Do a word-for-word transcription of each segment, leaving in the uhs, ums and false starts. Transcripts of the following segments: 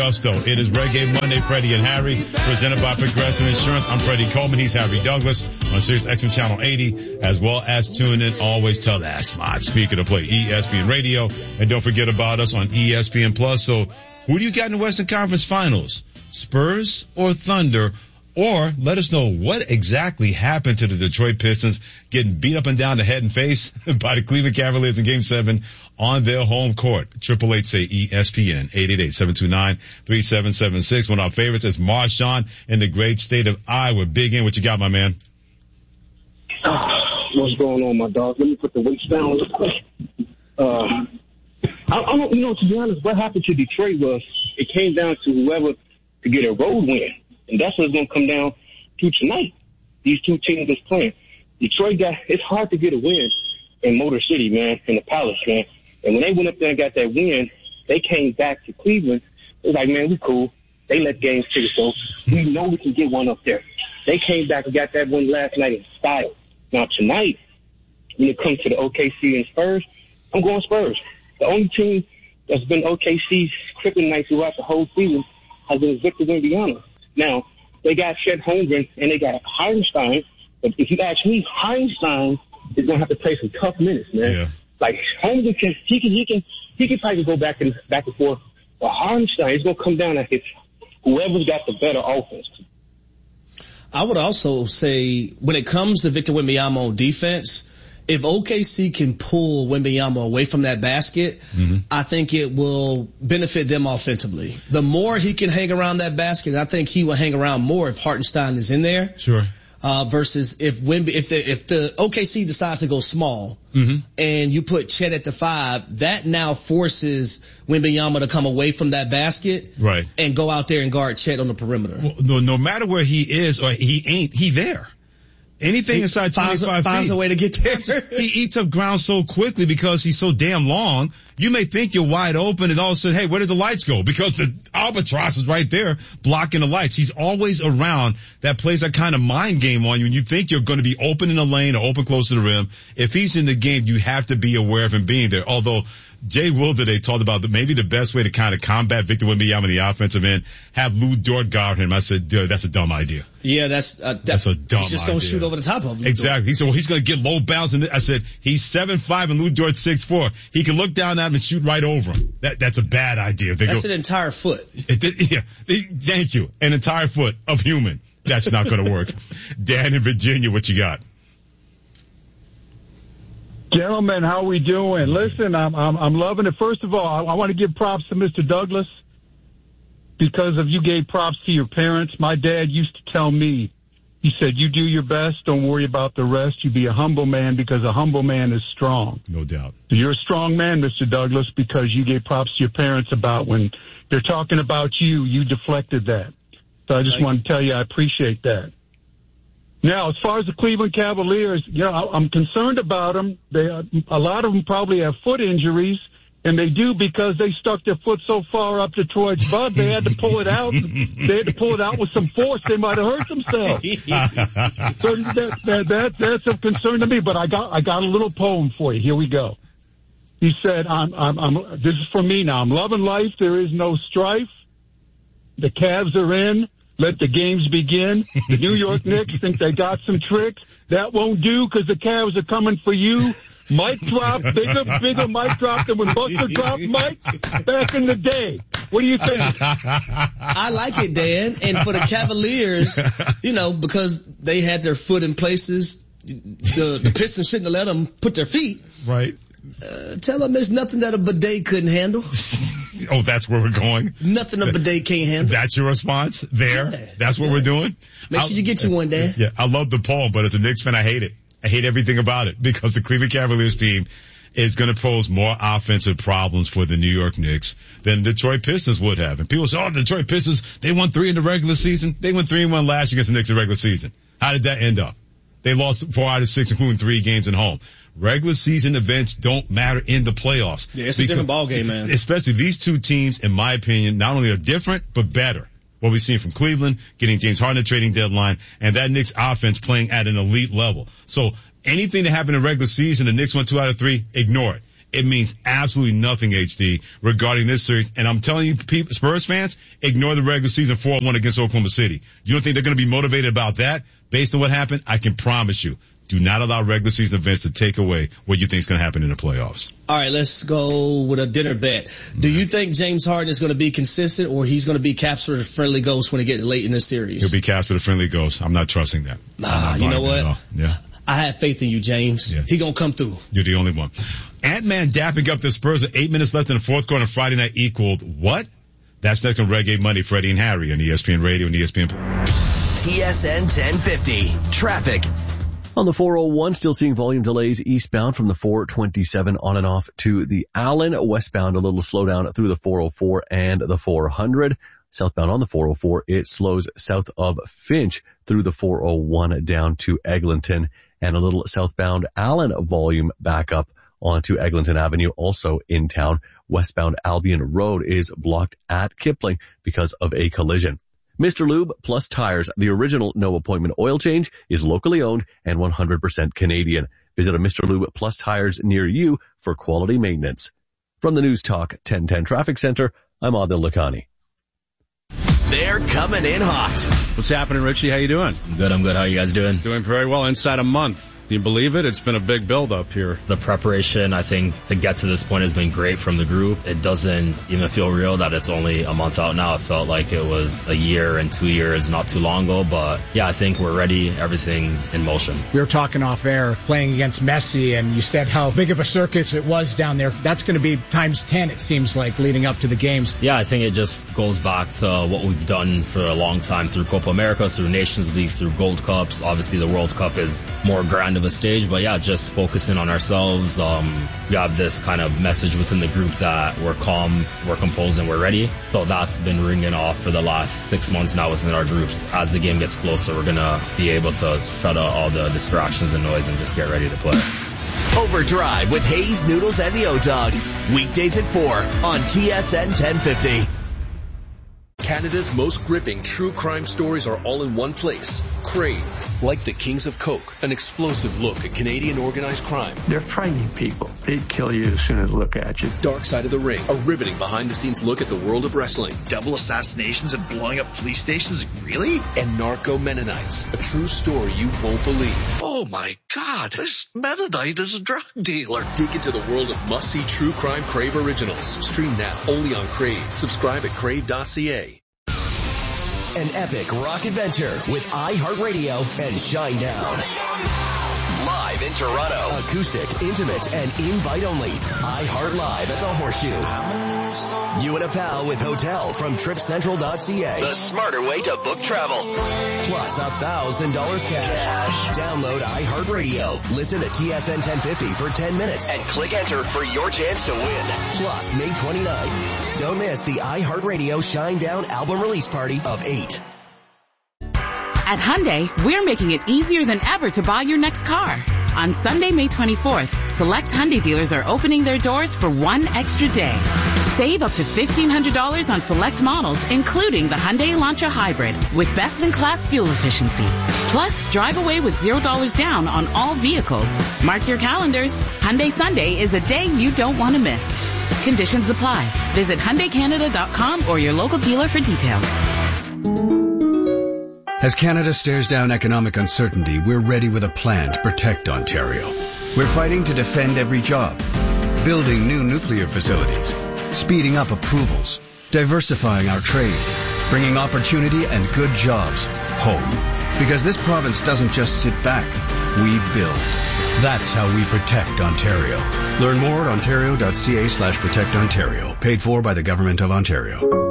gusto. It is Reggae Monday, Freddie and Harry, presented by Progressive Insurance. I'm Freddie Coleman. He's Harry Douglas on Sirius X M Channel eighty, as well as tune in. Always tell that smart speaker to play E S P N Radio. And don't forget about us on E S P N Plus. So who do you got in the Western Conference Finals? Spurs or Thunder? Or let us know what exactly happened to the Detroit Pistons getting beat up and down the head and face by the Cleveland Cavaliers in Game seven on their home court. Triple H say E S P N, eight eight eight, seven two nine, three seven seven six. One of our favorites is Marshawn in the great state of Iowa. Big in, what you got, my man? What's going on, my dog? Let me put the weights down real quick. Uh, I, I don't, you know, to be honest, what happened to Detroit was it came down to whoever to get a road win. And that's what it's going to come down to tonight. These two teams that's playing. Detroit got, it's hard to get a win in Motor City, man, in the Palace, man. And when they went up there and got that win, they came back to Cleveland. It was like, man, we cool. They let games tick, so we know we can get one up there. They came back and got that win last night in style. Now tonight, when it comes to the O K C and Spurs, I'm going Spurs. The only team that's been O K C's kryptonite throughout the whole season has been Victor Wembanyama. Now, they got Chet Holmgren and they got Hartenstein, but if you ask me, Hartenstein is going to have to play some tough minutes, man. Yeah. Like, Holmgren can, he can, he can, he can probably go back and back and forth, but Hartenstein is going to come down at his, whoever's got the better offense. I would also say when it comes to Victor Wembanyama on defense, if O K C can pull Wembanyama away from that basket, mm-hmm. I think it will benefit them offensively. The more he can hang around that basket, I think he will hang around more if Hartenstein is in there. Sure. Uh, versus if Wemby, if the, if the O K C decides to go small mm-hmm. and you put Chet at the five, that now forces Wembanyama to come away from that basket. Right. And go out there and guard Chet on the perimeter. Well, no, no matter where he is or he ain't, he there. Anything he inside finds, twenty-five finds feet. a way to get there. He eats up ground so quickly because he's so damn long. You may think you're wide open and all of a sudden, hey, where did the lights go? Because the albatross is right there blocking the lights. He's always around. That plays that kind of mind game on you. And you think you're going to be open in the lane or open close to the rim. If he's in the game, you have to be aware of him being there. Although Jay Will today talked about the, maybe the best way to kind of combat Victor Wembanyama in the offensive end, have Lou Dort guard him. I said, dude, that's a dumb idea. Yeah, that's uh, that, that's a dumb idea. He's just going to shoot over the top of him. Exactly. He said, well, he's going to get low bounce. And I said, he's seven five and Lou Dort's six four. He can look down at him and shoot right over him. That That's a bad idea. They that's go, an entire foot. It, yeah, thank you. An entire foot of human. That's not going to work. Dan in Virginia, what you got? Gentlemen, how we doing? Listen, I'm I'm, I'm loving it. First of all, I, I want to give props to Mister Douglas because of you gave props to your parents. My dad used to tell me, he said, you do your best, don't worry about the rest. You be a humble man because a humble man is strong. No doubt. So you're a strong man, Mister Douglas, because you gave props to your parents about when they're talking about you, you deflected that. So I just want to tell you I appreciate that. Now, as far as the Cleveland Cavaliers, you know, I'm concerned about them. They, a lot of them probably have foot injuries, and they do because they stuck their foot so far up Detroit's butt, they had to pull it out. They had to pull it out with some force. They might have hurt themselves. So that, that, that, that's of concern to me. But I got, I got a little poem for you. Here we go. He said, I'm, I'm, I'm, this is for me now. I'm loving life. There is no strife. The Cavs are in. Let the games begin. The New York Knicks think they got some tricks. That won't do because the Cavs are coming for you. Mic drop, bigger, bigger mic drop than when Buster dropped Mike back in the day. What do you think? I like it, Dan. And for the Cavaliers, you know, because they had their foot in places, the, the Pistons shouldn't have let them put their feet. Right. Uh, tell them there's nothing that a bidet couldn't handle. Oh, that's where we're going? Nothing a bidet can't handle. That's your response there? Yeah, that's what yeah. we're doing? Make sure you get you one, Dan. Yeah, I love the poem, but as a Knicks fan, I hate it. I hate everything about it because the Cleveland Cavaliers team is going to pose more offensive problems for the New York Knicks than the Detroit Pistons would have. And people say, oh, the Detroit Pistons, they won three in the regular season. They won three and one last year against the Knicks in the regular season. How did that end up? They lost four out of six, including three games at home. Regular season events don't matter in the playoffs. Yeah, it's a different ball game, man. Especially these two teams, in my opinion, not only are different, but better. What we've seen from Cleveland, getting James Harden at the trading deadline, and that Knicks offense playing at an elite level. So anything that happened in regular season, the Knicks won two out of three, ignore it. it means absolutely nothing, H D, regarding this series. And I'm telling you, people, Spurs fans, ignore the regular season four one against Oklahoma City. You don't think they're going to be motivated about that based on what happened? I can promise you. Do not allow regular season events to take away what you think is going to happen in the playoffs. All right, let's go with a dinner bet. Do you think James Harden is going to be consistent, or he's going to be Caps with a friendly ghost when it gets late in this series? He'll be Caps with a friendly ghost. I'm not trusting that. Nah, you know what? Yeah. I have faith in you, James. Yes. He going to come through. You're the only one. Ant-Man dapping up the Spurs with eight minutes left in the fourth quarter on Friday night equaled what? That's next on Reggae Money, Freddie and Harry on E S P N Radio and E S P N. T S N ten fifty. Traffic. On the four oh one, still seeing volume delays eastbound from the four twenty-seven on and off to the Allen. Westbound, a little slowdown through the four oh four and the four hundred. Southbound on the four oh four, it slows south of Finch through the four oh one down to Eglinton. And a little southbound Allen volume back up onto Eglinton Avenue, also in town. Westbound Albion Road is blocked at Kipling because of a collision. Mister Lube Plus Tires, the original no appointment oil change, is locally owned and one hundred percent Canadian. Visit a Mister Lube Plus Tires near you for quality maintenance. From the News Talk ten ten Traffic Center, I'm Adil Lakhani. They're coming in hot. What's happening, Richie? How you doing? I'm good, I'm good. How you guys doing? Doing very well. Inside a month. Do you believe it? It's been a big build-up here. The preparation, I think, to get to this point has been great from the group. It doesn't even feel real that it's only a month out now. It felt like it was a year and two years not too long ago. But, yeah, I think we're ready. Everything's in motion. We were talking off air, playing against Messi, and you said how big of a circus it was down there. That's going to be times ten, it seems like, leading up to the games. Yeah, I think it just goes back to what we've done for a long time through Copa America, through Nations League, through Gold Cups. Obviously, the World Cup is more grand of a stage, but, yeah, just focusing on ourselves. Um, we have this kind of message within the group that we're calm, we're composed, and we're ready. So that's been ringing off for the last six months now within our groups. As the game gets closer, we're going to be able to shut out all the distractions and noise and just get ready to play. Overdrive with Hayes, Noodles, and the O-Dog. Weekdays at four on T S N ten fifty. Canada's most gripping true crime stories are all in one place. Crave, like the Kings of Coke, an explosive look at Canadian organized crime. They're frightening people. They'd kill you as soon as they look at you. Dark Side of the Ring, a riveting behind-the-scenes look at the world of wrestling. Double assassinations and blowing up police stations? Really? And Narco Mennonites, a true story you won't believe. Oh my God, this Mennonite is a drug dealer. Dig into the world of must-see true crime Crave originals. Stream now, only on Crave. Subscribe at crave dot c a. An epic rock adventure with iHeartRadio and Shinedown. Live in Toronto. Acoustic, intimate, and invite only. iHeart Live at the Horseshoe. You and a pal with hotel from trip central dot c a. The smarter way to book travel. Plus a thousand dollars cash. Download iHeartRadio. Listen to T S N ten fifty for ten minutes and click enter for your chance to win. Plus May twenty-ninth. Don't miss the iHeartRadio Shinedown album release party of eight. At Hyundai, we're making it easier than ever to buy your next car. On Sunday, May twenty-fourth, select Hyundai dealers are opening their doors for one extra day. Save up to fifteen hundred dollars on select models, including the Hyundai Elantra Hybrid, with best-in-class fuel efficiency. Plus, drive away with zero dollars down on all vehicles. Mark your calendars. Hyundai Sunday is a day you don't want to miss. Conditions apply. Visit Hyundai Canada dot com or your local dealer for details. As Canada stares down economic uncertainty, we're ready with a plan to protect Ontario. We're fighting to defend every job, building new nuclear facilities, speeding up approvals, diversifying our trade, bringing opportunity and good jobs home. Because this province doesn't just sit back, we build. That's how we protect Ontario. Learn more at ontario dot c a slash protect Ontario. Paid for by the Government of Ontario.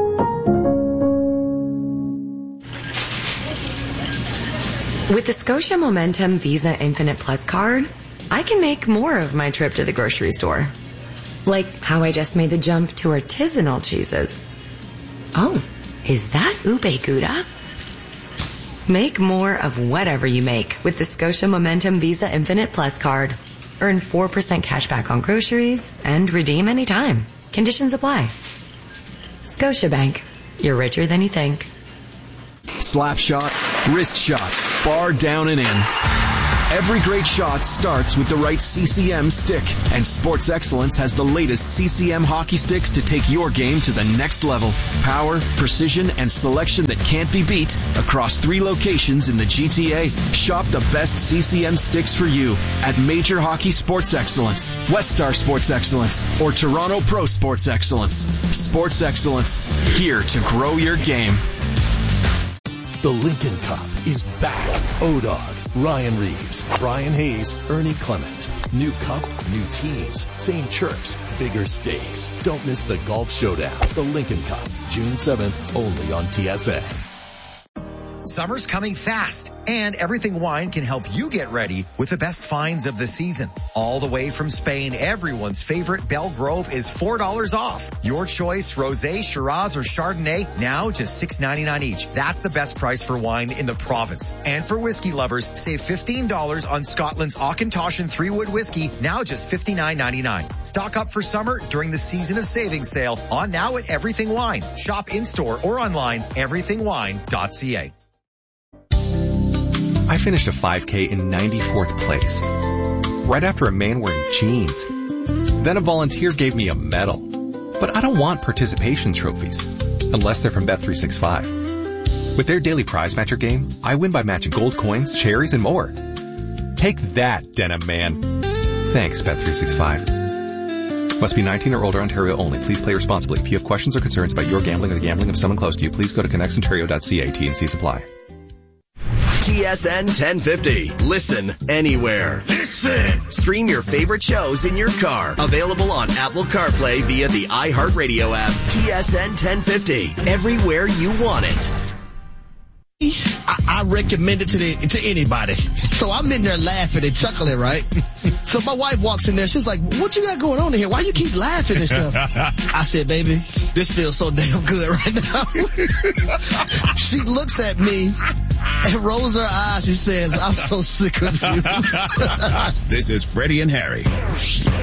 With the Scotia Momentum Visa Infinite Plus card, I can make more of my trip to the grocery store. Like how I just made the jump to artisanal cheeses. Oh, is that ube gouda? Make more of whatever you make with the Scotia Momentum Visa Infinite Plus card. Earn four percent cash back on groceries and redeem anytime. Conditions apply. Scotiabank. You're richer than you think. Slap shot, wrist shot, bar down and in. Every great shot starts with the right C C M stick, and Sports Excellence has the latest C C M hockey sticks to take your game to the next level. Power, precision, and selection that can't be beat across three locations in the G T A. Shop the best C C M sticks for you at Major Hockey Sports Excellence, West Star Sports Excellence, or Toronto Pro Sports Excellence. Sports Excellence, here to grow your game. The Lincoln Cup is back. O-Dog, Ryan Reeves, Brian Hayes, Ernie Clement. New cup, new teams, same chirps, bigger stakes. Don't miss the Golf Showdown. The Lincoln Cup, June seventh, only on T S A. Summer's coming fast, and Everything Wine can help you get ready with the best finds of the season. All the way from Spain, everyone's favorite Belle Grove is four dollars off. Your choice, Rosé, Shiraz, or Chardonnay, now just six ninety-nine each. That's the best price for wine in the province. And for whiskey lovers, save fifteen dollars on Scotland's Auchentoshan three-wood whiskey, now just fifty-nine ninety-nine. Stock up for summer during the Season of Savings sale on now at Everything Wine. Shop in-store or online, everything wine dot c a. I finished a five K in ninety-fourth place, right after a man wearing jeans. Then a volunteer gave me a medal. But I don't want participation trophies, unless they're from Bet three sixty-five. With their daily prize matcher game, I win by matching gold coins, cherries, and more. Take that, Denim Man. Thanks, Bet three sixty-five. Must be nineteen or older, Ontario only. Please play responsibly. If you have questions or concerns about your gambling or the gambling of someone close to you, please go to connects ontario dot c a. T and C supply. T S N ten fifty. Listen anywhere. Listen. Stream your favorite shows in your car. Available on Apple CarPlay via the iHeartRadio app. T S N ten fifty. Everywhere you want it. I, I recommend it to the, to anybody. So I'm in there laughing and chuckling, right? So my wife walks in there. She's like, what you got going on in here? Why you keep laughing and stuff? I said, baby, this feels so damn good right now. She looks at me and rolls her eyes. She says, I'm so sick of you. This is Freddie and Harry.